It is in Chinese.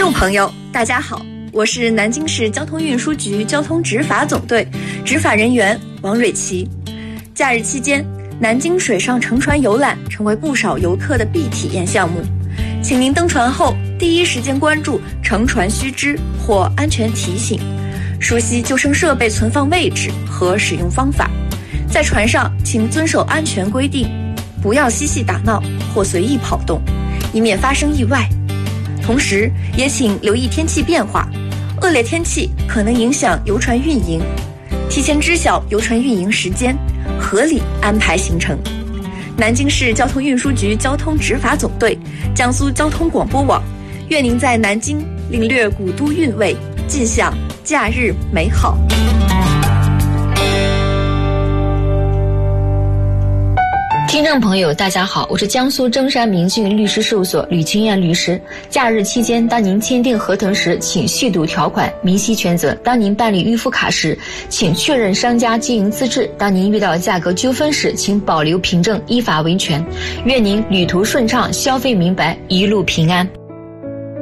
众朋友，大家好，我是南京市交通运输局交通执法总队执法人员王蕊琪。假日期间，南京水上乘船游览成为不少游客的必体验项目，请您登船后第一时间关注乘船须知或安全提醒，熟悉救生设备存放位置和使用方法。在船上，请遵守安全规定，不要嬉戏打闹或随意跑动，以免发生意外。同时，也请留意天气变化，恶劣天气可能影响游船运营，提前知晓游船运营时间，合理安排行程。南京市交通运输局交通执法总队、江苏交通广播网，愿您在南京领略古都韵味，尽享假日美好。 听众朋友大家好，我是江苏舟山明骏律师事务所吕清燕律师。假日期间，当您签订合同时，请细读条款，明晰权责；当您办理预付卡时，请确认商家经营资质；当您遇到价格纠纷时，请保留凭证，依法维权。愿您旅途顺畅，消费明白，一路平安。